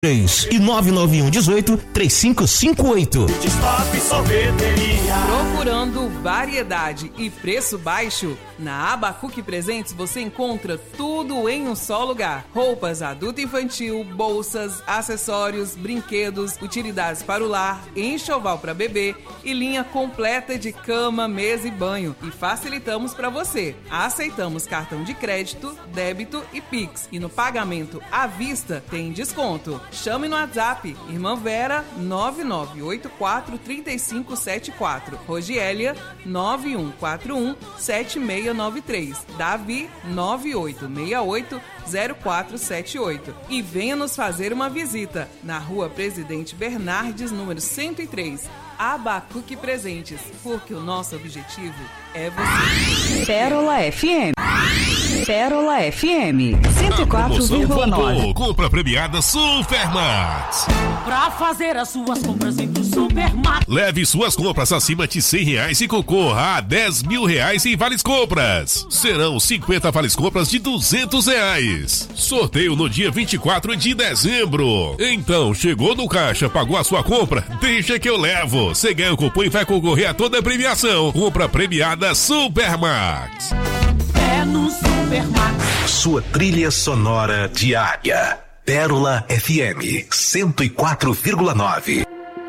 e 99118-3558. Stop Sorveteria. Procurando variedade e preço baixo? Na Abacuque Presentes você encontra tudo em um só lugar. Roupas adulto e infantil, bolsas, acessórios, brinquedos, utilidades para o lar, enxoval para bebê e linha completa de cama, mesa e banho. E facilitamos para você. Aceitamos cartão de crédito, débito e Pix. E no pagamento à vista tem desconto. Chame no WhatsApp, Irmã Vera 9984-3574, Rogélia 9141-7693, Davi 9868-0478 e venha nos fazer uma visita na Rua Presidente Bernardes, número 103, Abacuque Presentes, porque o nosso objetivo é você. Pérola FM. Pérola FM 104,9. Compra premiada Supermax. Pra fazer as suas compras em Supermax. Leve suas compras acima de R$100 e concorra a R$10.000 em vales compras. Serão 50 vales compras de R$200. Sorteio no dia 24 de dezembro. Então, chegou no caixa, pagou a sua compra? Deixa que eu levo. Você ganha o cupom e vai concorrer a toda a premiação. Compra premiada Supermax. É no Supermax. Sua trilha sonora diária. Pérola FM 104,9.